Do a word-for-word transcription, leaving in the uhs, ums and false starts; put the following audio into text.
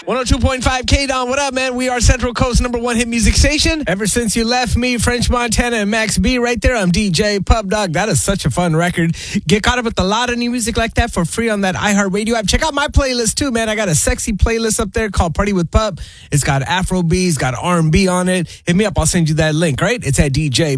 one oh two point five K-Don, what up, man? We are Central Coast number one hit music station. Ever since you left me, French Montana and Max B right there, I'm D J Pub Dog. That is such a fun record. Get caught up with a lot of new music like that for free on that iHeartRadio app. Check out my playlist too, man. I got a sexy playlist up there called Party with Pub. It's got Afrobeats, got R and B on it. Hit me up. I'll send you that link, right? It's at D J